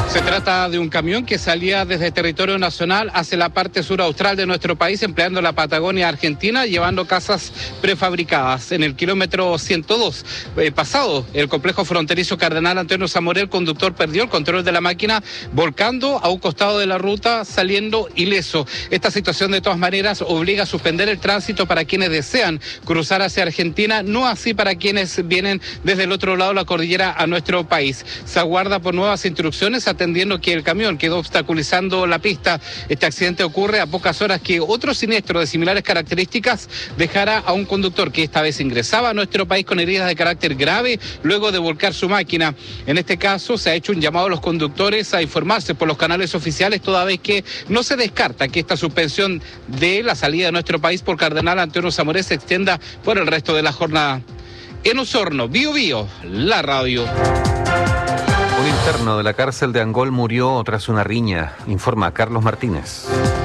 Se trata de un camión que salía desde territorio nacional hacia la parte sur austral de nuestro país, empleando la Patagonia Argentina, llevando casas prefabricadas. En el kilómetro 102, pasado el complejo fronterizo Cardenal Antonio Zamora, el conductor perdió el control de la máquina, volcando a un costado de la ruta, saliendo ileso. Esta situación, de todas maneras, obliga a suspender el tránsito para quienes desean cruzar hacia Argentina, no así para quienes vienen desde el otro lado de la cordillera a nuestro país. Se aguarda por nuevas instrucciones, atendiendo que el camión quedó obstaculizando la pista. Este accidente ocurre a pocas horas que otro siniestro de similares características dejara a un conductor que esta vez ingresaba a nuestro país con heridas de carácter grave luego de volcar su máquina. En este caso se ha hecho un llamado a los conductores a informarse por los canales oficiales, toda vez que no se descarta que esta suspensión de la salida de nuestro país por Cardenal Antonio Zamora se extienda por el resto de la jornada. En Osorno, Bío Bío, la radio. Un interno de la cárcel de Angol murió tras una riña, informa Carlos Martínez.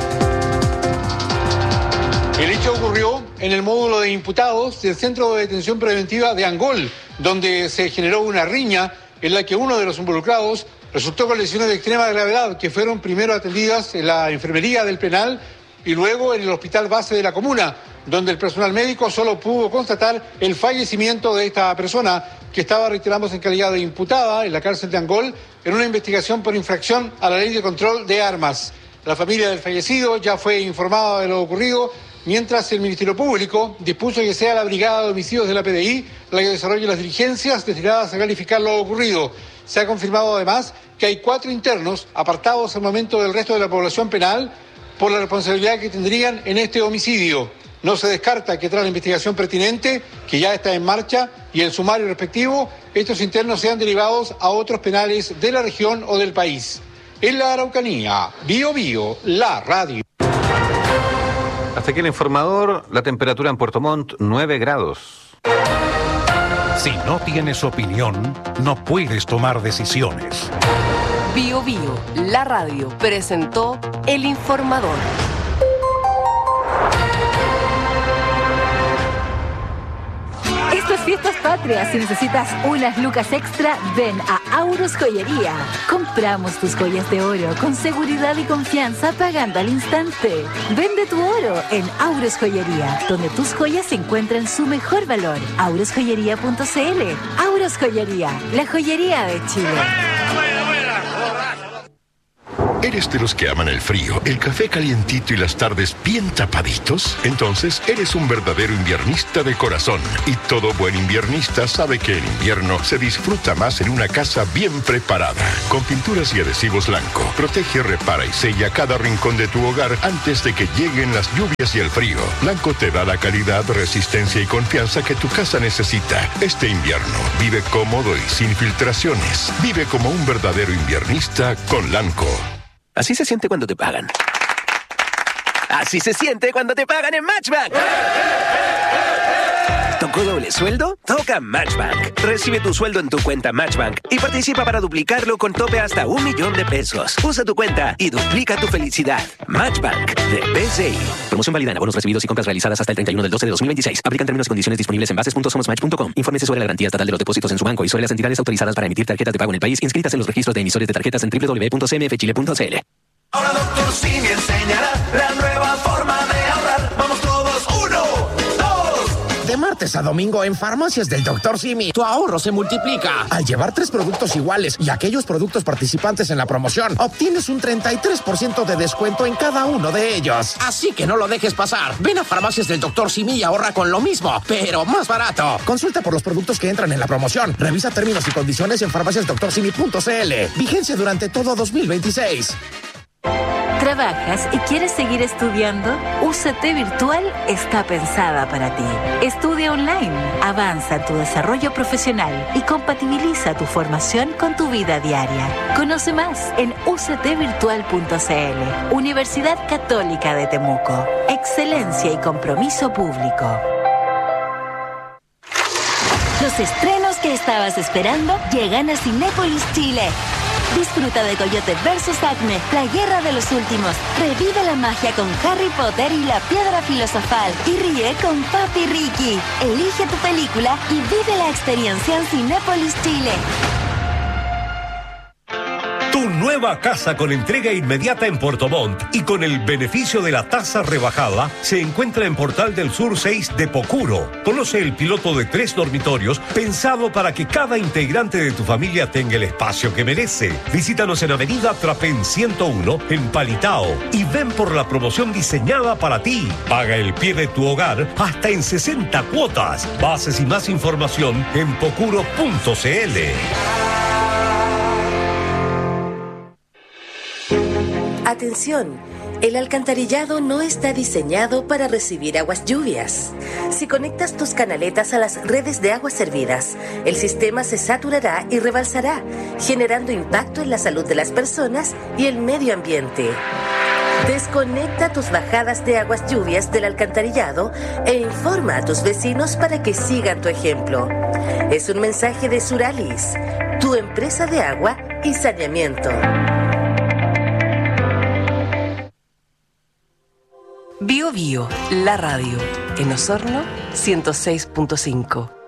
El hecho ocurrió en el módulo de imputados del Centro de Detención Preventiva de Angol, donde se generó una riña en la que uno de los involucrados resultó con lesiones de extrema gravedad que fueron primero atendidas en la enfermería del penal y luego en el hospital base de la comuna, donde el personal médico solo pudo constatar el fallecimiento de esta persona, que estaba, reiteramos, en calidad de imputada en la cárcel de Angol en una investigación por infracción a la ley de control de armas. La familia del fallecido ya fue informada de lo ocurrido, mientras el Ministerio Público dispuso que sea la Brigada de Homicidios de la PDI la que desarrolle las diligencias destinadas a calificar lo ocurrido. Se ha confirmado además que hay 4 internos apartados al momento del resto de la población penal por la responsabilidad que tendrían en este homicidio. No se descarta que tras la investigación pertinente, que ya está en marcha, y el sumario respectivo, estos internos sean derivados a otros penales de la región o del país. En la Araucanía, Bío Bío, la radio. Hasta aquí el informador. La temperatura en Puerto Montt, 9 grados. Si no tienes opinión, no puedes tomar decisiones. Bío Bío, la radio, presentó El Informador. Esto es Fiestas Patrias. Si necesitas unas lucas extra, ven a Aurus Joyería. Compramos tus joyas de oro con seguridad y confianza, pagando al instante. Vende tu oro en Aurus Joyería, donde tus joyas encuentran su mejor valor. aurusjoyería.cl. Aurus Joyería, la joyería de Chile. ¿Eres de los que aman el frío, el café calientito y las tardes bien tapaditos? Entonces eres un verdadero inviernista de corazón. Y todo buen inviernista sabe que el invierno se disfruta más en una casa bien preparada. Con pinturas y adhesivos Lanco, protege, repara y sella cada rincón de tu hogar antes de que lleguen las lluvias y el frío. Lanco te da la calidad, resistencia y confianza que tu casa necesita. Este invierno, vive cómodo y sin filtraciones. Vive como un verdadero inviernista con Lanco. Así se siente cuando te pagan. Así se siente cuando te pagan en Matchbank. ¿Tocó doble sueldo? Toca Matchbank. Recibe tu sueldo en tu cuenta Matchbank y participa para duplicarlo con tope hasta $1.000.000 pesos. Usa tu cuenta y duplica tu felicidad. Matchbank de BCI. Promoción válida en abonos recibidos y compras realizadas hasta el 31/12/2026. Aplican términos y condiciones disponibles en bases.somosmatch.com. Infórmese sobre la garantía estatal de los depósitos en su banco y sobre las entidades autorizadas para emitir tarjetas de pago en el país inscritas en los registros de emisores de tarjetas en www.cmfchile.cl. Ahora Dr. Simi enseñará la nueva forma de ahorrar. Vamos todos, 1, 2. De martes a domingo en Farmacias del Dr. Simi, tu ahorro se multiplica. Al llevar 3 productos iguales y aquellos productos participantes en la promoción, obtienes un 33% de descuento en cada uno de ellos. Así que no lo dejes pasar. Ven a Farmacias del Dr. Simi y ahorra con lo mismo, pero más barato. Consulta por los productos que entran en la promoción. Revisa términos y condiciones en farmaciasdoctorsimi.cl. Vigencia durante todo 2026. ¿Trabajas y quieres seguir estudiando? UCT Virtual está pensada para ti. Estudia online, avanza en tu desarrollo profesional y compatibiliza tu formación con tu vida diaria. Conoce más en uctvirtual.cl. Universidad Católica de Temuco. Excelencia y compromiso público. Los estrenos que estabas esperando llegan a Cinépolis Chile. Disfruta de Coyote vs. Acme, la guerra de los últimos. Revive la magia con Harry Potter y la piedra filosofal. Y ríe con Papi Ricky. Elige tu película y vive la experiencia en Cinépolis Chile. Tu nueva casa con entrega inmediata en Puerto Montt y con el beneficio de la tasa rebajada se encuentra en Portal del Sur 6 de Pocuro. Conoce el piloto de 3 dormitorios pensado para que cada integrante de tu familia tenga el espacio que merece. Visítanos en Avenida Trapén 101 en Palitao y ven por la promoción diseñada para ti. Paga el pie de tu hogar hasta en 60 cuotas. Bases y más información en pocuro.cl. Atención, el alcantarillado no está diseñado para recibir aguas lluvias. Si conectas tus canaletas a las redes de aguas servidas, el sistema se saturará y rebalsará, generando impacto en la salud de las personas y el medio ambiente. Desconecta tus bajadas de aguas lluvias del alcantarillado e informa a tus vecinos para que sigan tu ejemplo. Es un mensaje de Suralis, tu empresa de agua y saneamiento. Bio Bio, la radio. En Osorno, 106.5.